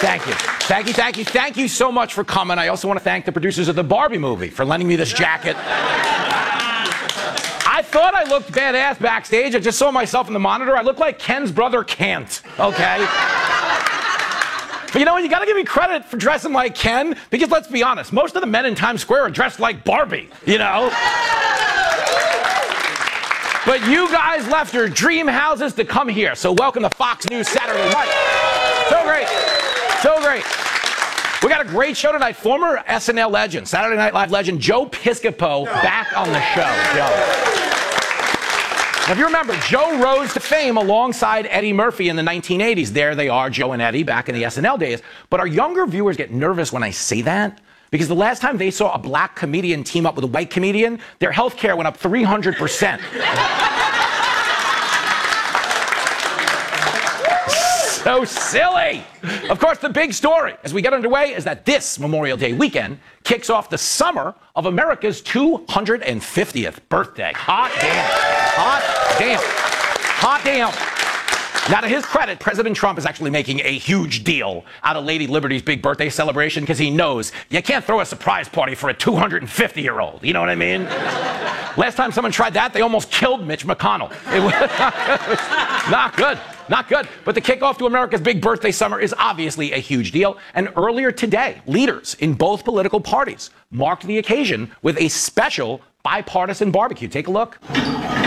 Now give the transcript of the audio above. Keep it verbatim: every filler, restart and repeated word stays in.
Thank you. Thank you, thank you, thank you so much for coming. I also want to thank the producers of the Barbie movie for lending me this jacket. I thought I looked badass backstage. I just saw myself in the monitor. I look like Ken's brother Kent, okay? But you know what? You gotta give me credit for dressing like Ken, because let's be honest, most of the men in Times Square are dressed like Barbie, you know? But you guys left your dream houses to come here, so welcome to Fox News Saturday Night. So great, so great. We got a great show tonight. Former S N L legend, Saturday Night Live legend, Joe Piscopo, back on the show. Joe. Now, if you remember, Joe rose to fame alongside Eddie Murphy in the nineteen eighties. There they are, Joe and Eddie, back in the S N L days. But our younger viewers get nervous when I say that, because the last time they saw a black comedian team up with a white comedian, their health care went up three hundred percent. So silly. Of course, the big story as we get underway is that this Memorial Day weekend kicks off the summer of America's two hundred fiftieth birthday. Hot damn. Hot damn. Hot damn. Now, to his credit, President Trump is actually making a huge deal out of Lady Liberty's big birthday celebration, because he knows you can't throw a surprise party for a two hundred fifty-year-old. You know what I mean? Last time someone tried that, they almost killed Mitch McConnell. It was not good. Not good. But the kickoff to America's big birthday summer is obviously a huge deal. And earlier today, leaders in both political parties marked the occasion with a special bipartisan barbecue. Take a look.